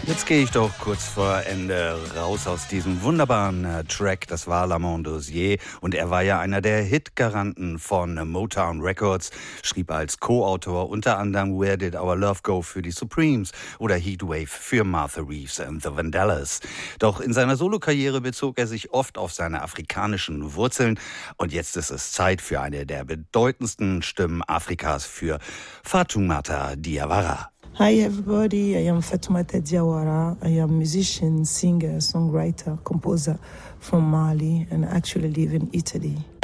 Jetzt gehe ich doch kurz vor Ende raus aus diesem wunderbaren Track. Das war Lamont Dozier und er war ja einer der Hitgaranten von Motown Records, schrieb als Co-Autor unter anderem Where Did Our Love Go für die Supremes oder Heatwave für Martha Reeves and the Vandellas. Doch in seiner Solokarriere bezog er sich oft auf seine afrikanischen Wurzeln und jetzt ist es Zeit für eine der bedeutendsten Stimmen Afrikas, für Fatoumata Diawara. Hi everybody, I am Fatoumata Diawara. I am musician, singer, songwriter, composer from Mali and actually live in Italy.